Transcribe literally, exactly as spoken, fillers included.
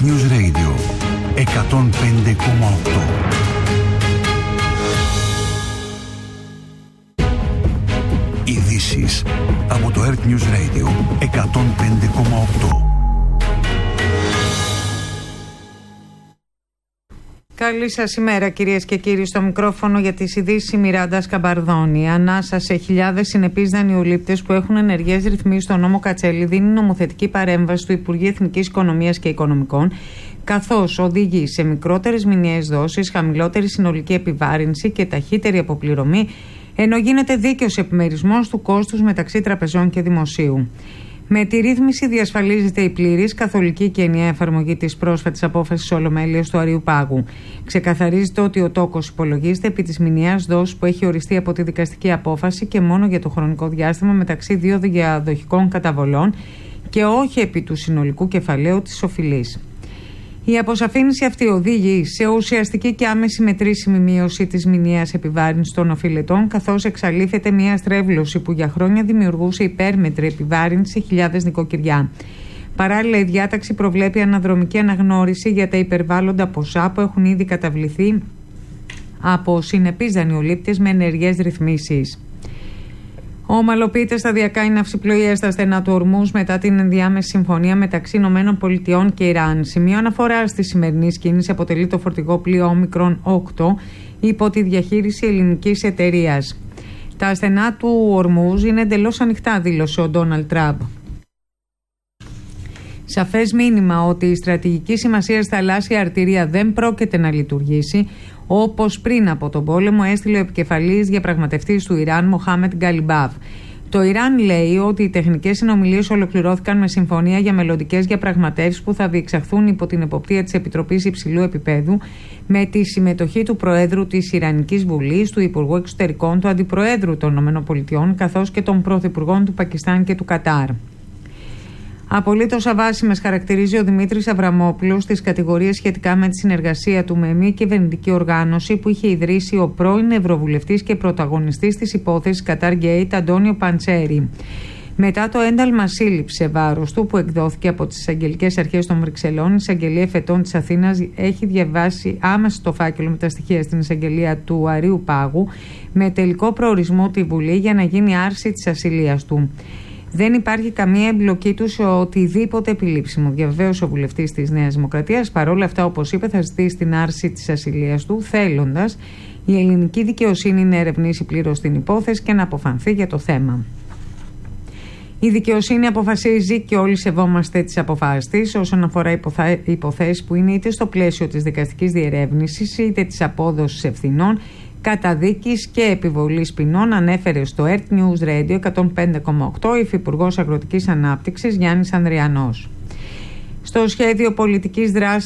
Earth News Radio εκατόν πέντε κόμμα οκτώ. Ειδήσεις από το Earth News Radio εκατόν πέντε κόμμα οκτώ. Καλή σας ημέρα, κυρίες και κύριοι. Στο μικρόφωνο για τις ειδήσεις η Μιράντα Σκαμπαρδόνη. Ανάσα σε χιλιάδες συνεπείς δανειολήπτες που έχουν ενεργές ρυθμίσεις στο νόμο Κατσέλη δίνει νομοθετική παρέμβαση του Υπουργείου Εθνικής Οικονομίας και Οικονομικών, καθώς οδηγεί σε μικρότερες μηνιαίες δόσεις, χαμηλότερη συνολική επιβάρυνση και ταχύτερη αποπληρωμή, ενώ γίνεται δίκαιος επιμερισμός του κόστους μεταξύ τραπεζών και δημοσίου. Με τη ρύθμιση διασφαλίζεται η πλήρης, καθολική και ενιαία εφαρμογή της πρόσφατης απόφασης Ολομέλειας του Αριού Πάγου. Ξεκαθαρίζεται ότι ο τόκος υπολογίζεται επί της μηνιαίας δόσης που έχει οριστεί από τη δικαστική απόφαση και μόνο για το χρονικό διάστημα μεταξύ δύο διαδοχικών καταβολών και όχι επί του συνολικού κεφαλαίου της οφειλής. Η αποσαφήνιση αυτή οδηγεί σε ουσιαστική και άμεση μετρήσιμη μείωση της μηνιαίας επιβάρυνσης των οφειλετών, καθώς εξαλείφεται μια στρέβλωση που για χρόνια δημιουργούσε υπέρμετρη επιβάρυνση σε χιλιάδες νοικοκυριά. Παράλληλα, η διάταξη προβλέπει αναδρομική αναγνώριση για τα υπερβάλλοντα ποσά που έχουν ήδη καταβληθεί από συνεπείς δανειολήπτες με ενεργές ρυθμίσεις. Ομαλοποιείται σταδιακά η ναυσιπλοεία στα στενά του Ορμούζ μετά την ενδιάμεση συμφωνία μεταξύ ΗΠΑ και Ιράν. Σημείο αναφοράς στη σημερινή κίνηση αποτελεί το φορτηγό πλοίο Όμικρον οκτώ υπό τη διαχείριση ελληνικής εταιρείας. Τα στενά του Ορμούζ είναι εντελώς ανοιχτά, δήλωσε ο Ντόναλντ Τραμπ. Σαφές μήνυμα ότι η στρατηγική σημασία στα θαλάσσια αρτηρία δεν πρόκειται να λειτουργήσει, όπως πριν από τον πόλεμο έστειλε ο επικεφαλής διαπραγματευτής του Ιράν, Μοχάμεντ Γκαλιμπάφ. Το Ιράν λέει ότι οι τεχνικές συνομιλίες ολοκληρώθηκαν με συμφωνία για μελλοντικές διαπραγματεύσεις που θα διεξαχθούν υπό την εποπτεία της Επιτροπής Υψηλού Επιπέδου με τη συμμετοχή του Προέδρου της Ιρανικής Βουλής, του Υπουργού Εξωτερικών, του Αντιπροέδρου των ΗΠΑ καθώς και των Πρωθυπουργών του Πακιστάν και του Κατάρ. Απολύτως αβάσιμες χαρακτηρίζει ο Δημήτρης Αβραμόπουλος στις κατηγορίες σχετικά με τη συνεργασία του με μη κυβερνητική οργάνωση που είχε ιδρύσει ο πρώην Ευρωβουλευτής και πρωταγωνιστής της υπόθεσης Qatar Gate, Αντώνιο Παντσέρη. Μετά το ένταλμα σύλληψης σε βάρος του που εκδόθηκε από τις εισαγγελικές αρχές των Βρυξελών, η εισαγγελία εφετών της Αθήνας έχει διαβάσει άμεσα το φάκελο με τα στοιχεία στην εισαγγελία του Αρείου Πάγου με τελικό προορισμό τη Βουλή για να γίνει άρση της ασυλίας του. Δεν υπάρχει καμία εμπλοκή του σε οτιδήποτε επιλήψιμο, διαβεβαίωσε ο βουλευτής της Νέας Δημοκρατίας. Παρόλα αυτά, όπως είπε, θα ζητήσει την άρση της ασυλίας του, θέλοντας η ελληνική δικαιοσύνη να ερευνήσει πλήρως την υπόθεση και να αποφανθεί για το θέμα. Η δικαιοσύνη αποφασίζει και όλοι σεβόμαστε τις αποφάσεις της όσον αφορά υποθέσεις που είναι είτε στο πλαίσιο της δικαστικής διερεύνησης είτε της απόδοσης ευθυνών, καταδίκης και επιβολής ποινών, ανέφερε στο Earth News Radio εκατόν πέντε κόμμα οκτώ ο Υφυπουργός Αγροτικής Ανάπτυξης Γιάννης Ανδριανός. Στο σχέδιο πολιτικής δράσης